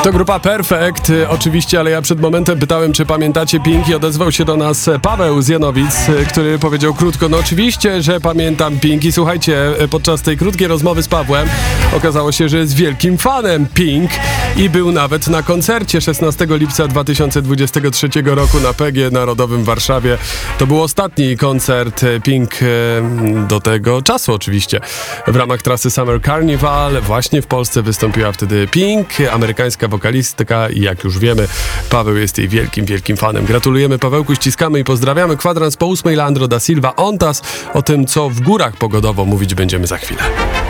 To grupa Perfect, oczywiście, ale ja przed momentem pytałem, czy pamiętacie Pink, i odezwał się do nas Paweł z Janowic, który powiedział krótko, no oczywiście, że pamiętam Pink. I słuchajcie, podczas tej krótkiej rozmowy z Pawłem okazało się, że jest wielkim fanem Pink i był nawet na koncercie 16 lipca 2023 roku na PGE Narodowym w Warszawie. To był ostatni koncert Pink do tego czasu oczywiście. W ramach trasy Summer Carnival właśnie w Polsce wystąpiła wtedy Pink, amerykańska wokalistka, i jak już wiemy, Paweł jest jej wielkim, wielkim fanem. Gratulujemy Pawełku, ściskamy i pozdrawiamy. Kwadrans po 8, Leandro da Silva, Ontas. O tym, co w górach pogodowo, mówić będziemy za chwilę.